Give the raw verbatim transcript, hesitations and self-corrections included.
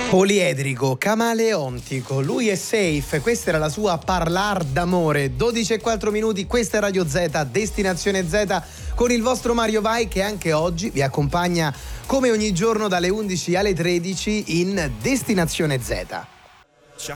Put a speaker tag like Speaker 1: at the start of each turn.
Speaker 1: Poliedrico, camaleontico, lui è safe, questa era la sua Parlar d'amore. Dodici e quattro minuti, questa è Radio Z, Destinazione Z, con il vostro Mario Vai, che anche oggi vi accompagna come ogni giorno dalle undici alle tredici in Destinazione Z.